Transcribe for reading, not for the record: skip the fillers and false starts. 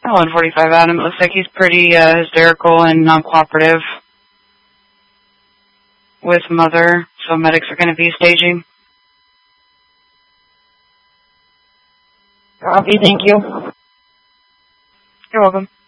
145 Adam. It looks like he's pretty hysterical and non-cooperative with mother, so medics are going to be staging. Copy, thank you. You're welcome.